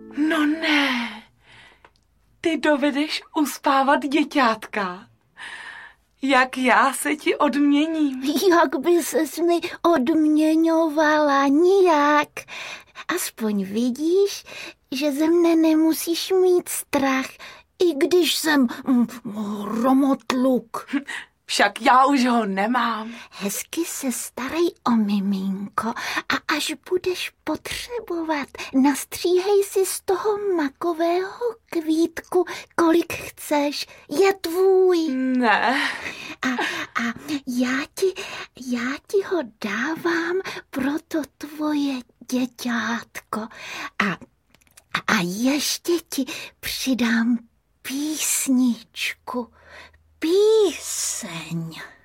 No ne, ty dovedeš uspávat děťátka. Jak já se ti odměním? Jak by ses mi odměňovala? Nijak. Aspoň vidíš, že ze mne nemusíš mít strach, i když jsem hromotluk. Však já už ho nemám. Hezky se starej o miminko a až budeš potřebovat, nastříhej si z toho makového kvítku, kolik chceš. Je tvůj. Ne. A já ti ho dávám pro to tvoje děťátko. A ještě ti přidám písničku. Píseň.